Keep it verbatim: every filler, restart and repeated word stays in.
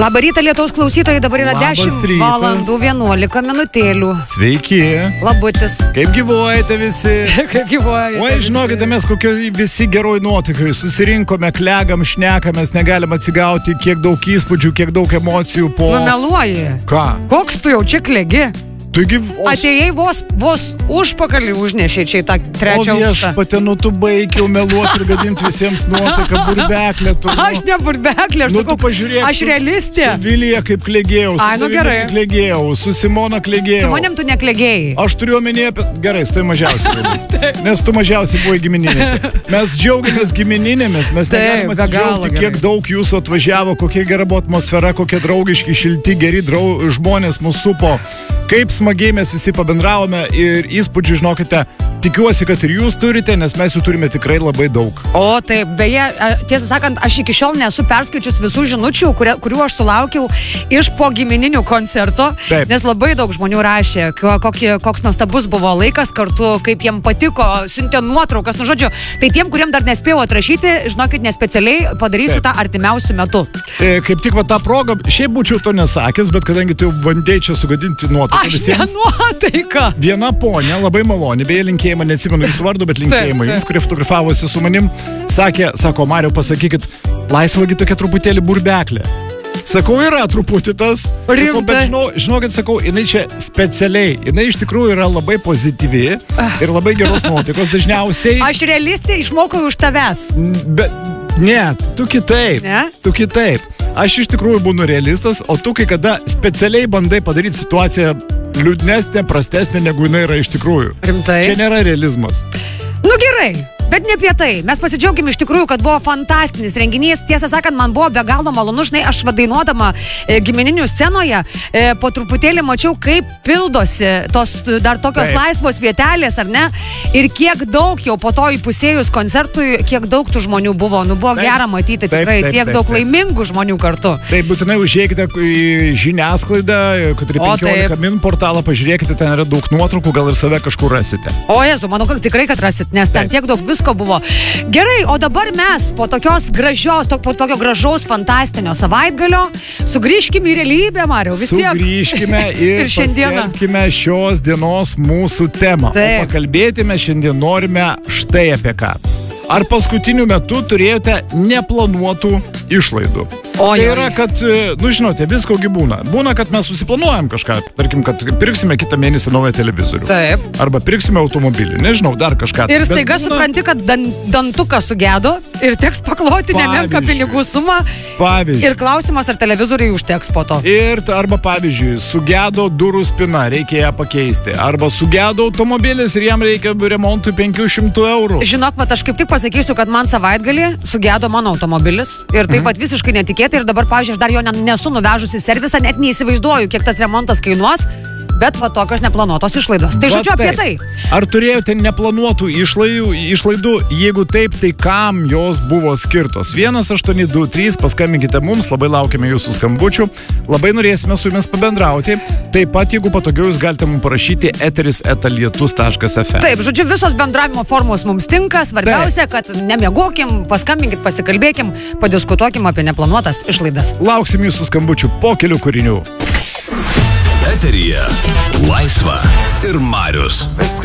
Labą rytą, Lietuvos klausytojai, dabar yra Labas dešimt rytas. valandų vienuolika minutėlių. Sveiki. Labutis. Kaip gyvuojate visi? Kaip gyvuojate Oi, žinokite, mes kokio visi geroj nuotaikai. Susirinkome, klegam, šnekamės, negalim atsigauti, kiek daug įspūdžių, kiek daug emocijų po... Numeluoji. Ką? Koks tu jau čia klegi? Taigi... O... Atėjai vos, vos užpakalį užnešė čia į tą trečią O aukštą. viešpatie, nu tu baigiau meluoti ir gadinti visiems nuotaiką, burbeklė tu. Aš ne burbeklė, aš Nu, sakau, tu pažiūrėk, aš su- realistė. Su Vilija kaip klegėjau, su Ai, nu tavimi gerai. kaip klegėjau, su Simona klegėjau. Su manim tu neklegėjai. Aš turiu omenyje apie... Gerai, tai mažiausiai. Nes tu mažiausiai buvai gimininėse. Mes džiaugiamės gimininėmis, mes Taip, negalim be galo atsidžiaugti, kiek gerai. daug jūsų atvažiavo, kokia gera buvo atmosfera, kokie draugiški, šilti, geri drau... žmonės mūsų supo. Kaip smagiai mes visi pabendravome ir įspūdžių, žinokite, tikiuosi, kad ir jūs turite, nes mes jų turime tikrai labai daug. O taip, beje, tiesą sakant, aš iki šiol nesu perskaičius visų žinučių, kurie, kurių aš sulaukiau iš po gimininių koncerto, Taip. nes labai daug žmonių rašė, ko- kokie, koks nuostabus buvo laikas kartu, kaip jiem patiko, siuntė nuotraukas, nu žodžiu, tai tiem, kuriem dar nespėjau atrašyti, žinokit, nespecialiai padarysiu Taip. tą artimiausių metų. E, kaip tik va tą progą, šiaip būčiau to nesakęs, bet kadangi tu jau bandėjai čia sugadinti nuotaiką Aš ne visiems. nuotaika. Viena ponė, labai maloni, beje, linkėjimą, neatsimenu jūsų vardu, bet linkėjimą Taip, jums, taip. kurie fotografavosi su manim, sakė, sako, Mariau, pasakykit, laisvagi tokia truputėlį burbeklė. Sakau, yra truputį tas. Sakau, Rimtai? bet žinau, žinokit, sakau, jinai čia specialiai, jinai iš tikrųjų yra labai pozityvi ir labai geros nuotaikos dažniausiai. Aš realistė išmokau už tavęs. Bet, ne, tu kitaip. Ne? Tu kitaip. Aš iš tikrųjų būnu realistas, o tu kai kada specialiai bandai padaryti situaciją liūdnesnė, prastesnė, negu jinai yra iš tikrųjų. Rimtai? Čia nėra realizmas. Nu gerai, bet ne apie tai. Mes pasidžiaugim iš tikrųjų, kad buvo fantastinis renginys. Tiesą sakant, man buvo be galo malonu, žinai, aš vadainuodama e, gimininių scenoje e, po truputėlį mačiau, kaip pildosi tos dar tokios Taip. laisvos vietelės, ar ne? Ir kiek daug jau po to įpusėjus koncertui, kiek daug tų žmonių buvo. Nu buvo Taip. gera matyti Taip, tikrai taip, tiek taip, daug taip. laimingų žmonių kartu. Tai būtinai užėjkite į žiniasklaidą, kad ir O, penkiolika taip. min portalą, pažiūrėkite, ten yra daug nuotraukų, gal ir save kažkur rasite. O Jezu, manau, kad tikrai, kad rasit, nes ten Taip. tiek daug visko buvo. Gerai, o dabar mes po tokios gražios, to, po tokio gražaus, fantastinio savaitgalio sugrįžkime į realybę, Mariau, vis tiek. Sugrįžkime ir, Ir šiandieną. paskelbkime šios dienos mūsų temą. Taip. O pakalbėti mes šiandien norime štai apie ką. Ar paskutiniu metu turėjote neplanuotų išlaidų? Oi, Tai oi. yra, kad, nu žinote, visko gi būna. Būna, kad mes susiplanuojam kažką. Tarkim, kad pirksime kitą mėnesį naują televizorių. Taip. Arba pirksime automobilį. Nežinau, dar kažką. Ir Bet staiga būna- supranti, kad dan, dantukas sugedo ir teks pakloti nemenką Pavyzdžiui. pinigų sumą. Pavyzdžiui. Ir klausimas, ar televizoriui užteks po to. Ir t- arba pavyzdžiui, sugedo durų spina, reikia ją pakeisti. Arba sugedo automobilis ir jam reikia remontui penkių šimtų eurų. Žinok, vat aš kaip tik pasakysiu, kad man savaitgalį sugedo mano automobilis. Ir taip pat visiškai netikėtai. Ir dabar, pavyzdžiui, aš dar jo ne- nesu nuvežusi į servisą, net neįsivaizduoju, kiek tas remontas kainuos. Bet va tokios neplanuotos išlaidos. Tai Va žodžiu apie tai. Ar turėjote neplanuotų išlaidų, išlaidų? Jeigu taip, tai kam jos buvo skirtos? vienas aštuoni du trys, paskambinkite mums, labai laukiame jūsų skambučių. Labai norėsime su jumis pabendrauti. Taip pat, jeigu patogiau, jūs galite mums parašyti eteris eta lietus taškas ef em. Taip, žodžiu, visos bendravimo formos mums tinka. Svarbiausia, kad nemiegokim, paskambinkit, pasikalbėkim, padiskutuokim apie neplanuotas išlaidas. Lauksim jūsų skambučių po kelių kūrinių. Eteryje Laisva ir Marius.